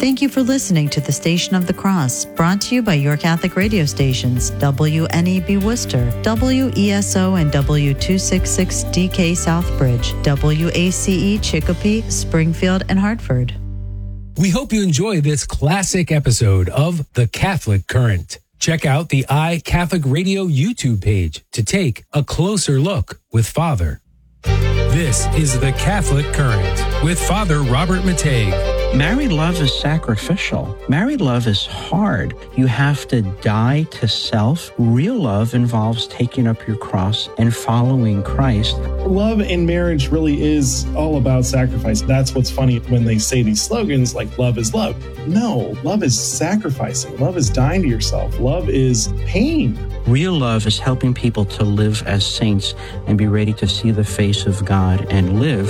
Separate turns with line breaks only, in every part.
Thank you for listening to the Station of the Cross, brought to you by your Catholic radio stations, WNEB Worcester, WESO and W266DK Southbridge, WACE Chicopee, Springfield, and Hartford.
We hope you enjoy this classic episode of The Catholic Current. Check out the iCatholic Radio YouTube page to take a closer look with Father. This is The Catholic Current with Father Robert Matei.
Married love is sacrificial. Married love is hard. You have to die to self. Real love involves taking up your cross and following Christ.
Love in marriage really is all about sacrifice. That's what's funny when they say these slogans like love is love. No, love is sacrificing. Love is dying to yourself. Love is pain.
Real love is helping people to live as saints and be ready to see the face of God and live.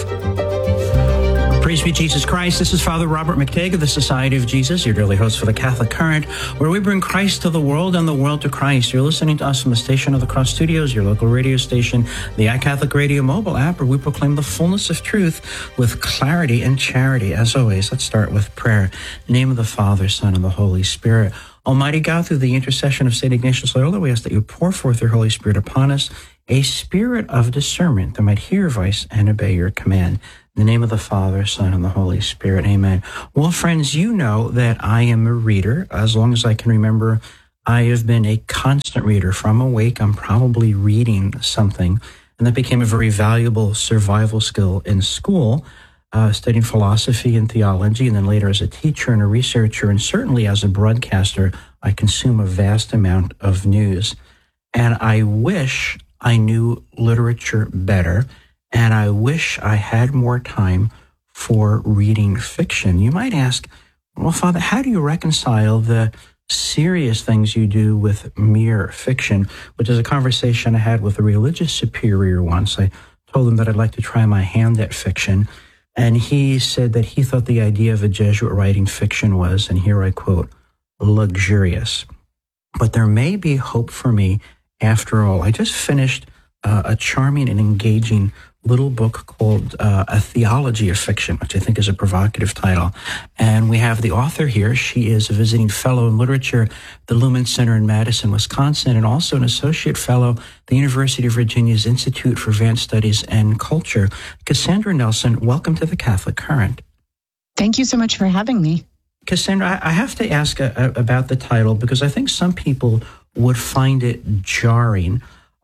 Praise be Jesus Christ. This is Father Robert McTague of the Society of Jesus, your daily host for the Catholic Current, where we bring Christ to the world and the world to Christ. You're listening to us from the Station of the Cross Studios, your local radio station, the iCatholic Radio mobile app, where we proclaim the fullness of truth with clarity and charity. As always, let's start with prayer. In the name of the Father, Son, and the Holy Spirit. Almighty God, through the intercession of St. Ignatius Loyola, we ask that you pour forth your Holy Spirit upon us, a spirit of discernment that might hear your voice and obey your command. In the name of the Father, Son, and the Holy Spirit. Amen. Well, friends, you know that I am a reader. As long as I can remember, I have been a constant reader. From awake, I'm probably reading something. And that became a very valuable survival skill in school, studying philosophy and theology, and then later as a teacher and a researcher, and certainly as a broadcaster, I consume a vast amount of news. And I wish I knew literature better. And I wish I had more time for reading fiction. You might ask, well, Father, how do you reconcile the serious things you do with mere fiction? Which is a conversation I had with a religious superior once. I told him that I'd like to try my hand at fiction. And he said that he thought the idea of a Jesuit writing fiction was, and here I quote, luxurious. But there may be hope for me after all. I just finished a charming and engaging little book called A Theology of Fiction, which I think is a provocative title. And we have the author here. She is a visiting fellow in literature at the Lumen Center in Madison, Wisconsin, and also an associate fellow at the University of Virginia's Institute for Advanced Studies and Culture. Cassandra Nelson, welcome to the Catholic Current.
Thank you so much for having me.
Cassandra, I have to ask about the title because I think some people would find it jarring.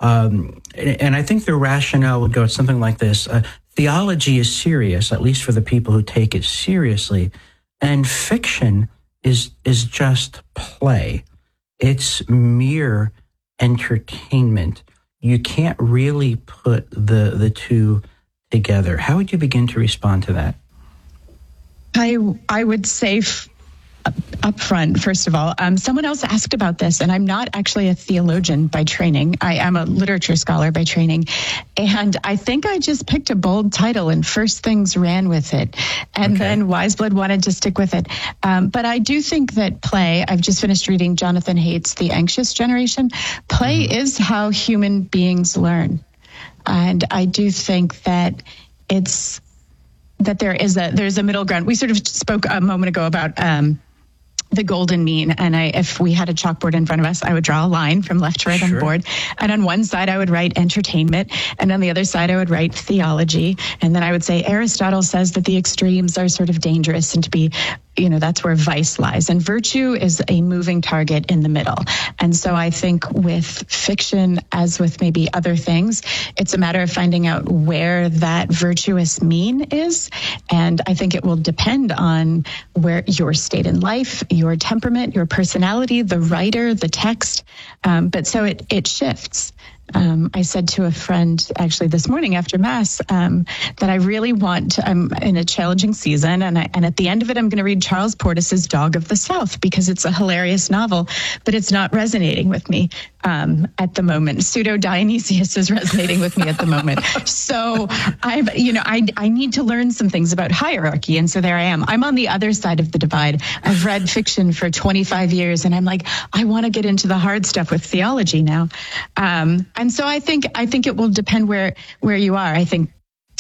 And I think the rationale would go something like this. Theology is serious, at least for the people who take it seriously. And fiction is just play. It's mere entertainment. You can't really put the two together. How would you begin to respond to that?
I would say up front, first of all, someone else asked about this, and I'm not actually a theologian by training. I am a literature scholar by training, and I think I just picked a bold title, and First Things ran with it, and then Wiseblood wanted to stick with it. But I do think that play, I've just finished reading Jonathan Haidt's The Anxious Generation. Play is how human beings learn, and I do think that there's a middle ground. We sort of spoke a moment ago about the golden mean. And if we had a chalkboard in front of us, I would draw a line from left to right on the board. And on one side, I would write entertainment. And on the other side, I would write theology. And then I would say Aristotle says that the extremes are sort of dangerous and to be, that's where vice lies. And virtue is a moving target in the middle. And so I think with fiction, as with maybe other things, it's a matter of finding out where that virtuous mean is. And I think it will depend on where your state in life, your temperament, your personality, the writer, the text. But so it shifts. I said to a friend actually this morning after Mass that I really I'm in a challenging season, and at the end of it, I'm going to read Charles Portis's Dog of the South because it's a hilarious novel, but it's not resonating with me at the moment. Pseudo Dionysius is resonating with me at the moment. So I need to learn some things about hierarchy, and so there I am. I'm on the other side of the divide. I've read fiction for 25 years, and I'm like, I want to get into the hard stuff with theology now. And so I think it will depend where you are. I think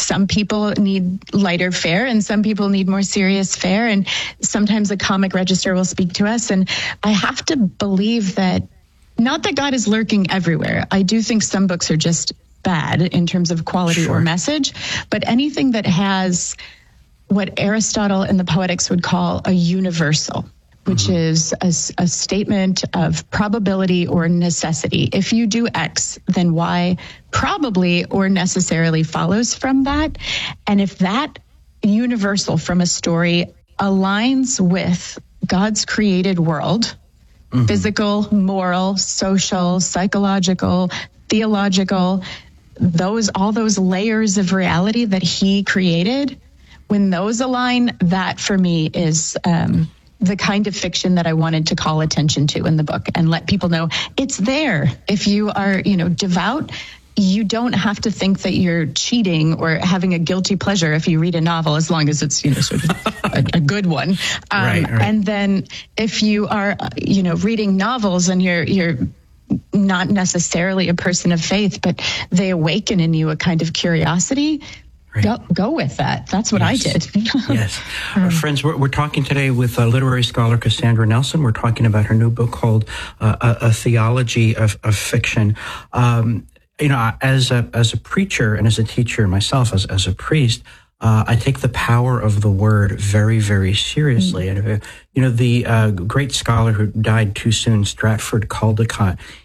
some people need lighter fare and some people need more serious fare. And sometimes a comic register will speak to us. And I have to believe that, not that God is lurking everywhere. I do think some books are just bad in terms of quality or message, but anything that has what Aristotle in the Poetics would call a universal, which is a statement of probability or necessity. If you do X, then Y probably or necessarily follows from that. And if that universal from a story aligns with God's created world, physical, moral, social, psychological, theological, all those layers of reality that he created, when those align, that for me is the kind of fiction that I wanted to call attention to in the book and let people know it's there. If you are, devout, you don't have to think that you're cheating or having a guilty pleasure if you read a novel, as long as it's, sort of a good one.
Right.
And then if you are, reading novels and you're not necessarily a person of faith, but they awaken in you a kind of curiosity, go with that. That's what I did.
Yes. Friends, we're talking today with literary scholar Cassandra Nelson. We're talking about her new book called A Theology of Fiction. As a preacher and as a teacher myself, as a priest, I take the power of the word very, very seriously. And, the great scholar who died too soon, Stratford Caldecott,